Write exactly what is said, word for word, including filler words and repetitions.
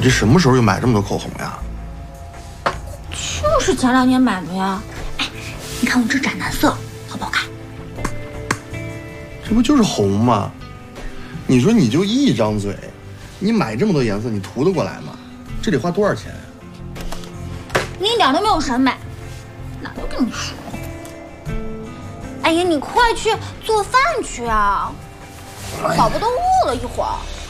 这什么时候又买这么多口红呀？ 就是前两天买的呀。哎，你看我这斩男色好不好看？ 这不就是红吗？你说你就一张嘴，你买这么多颜色，你涂得过来吗？这得花多少钱呀？ 你一点都没有审美，哪都跟你说。哎呀，你快去做饭去啊！宝宝都饿了一会儿。